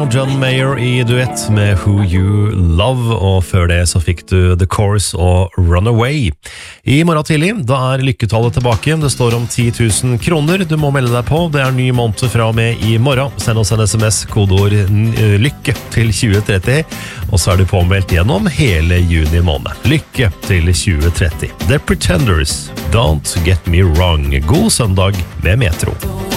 og John Mayer I duett med Who You Love, og før det så fikk du The Course og Runaway. I morgen tidlig, da lykketallet tilbake. Det står om 10 000 kroner. Du må melde deg på. Det ny måned fra og med I morgen. Send oss en SMS, kodeord lykke til 2030, og så du påmeldt gjennom hele juni måned. Lykke til 2030. The Pretenders, Don't Get Me Wrong. God søndag med Metro.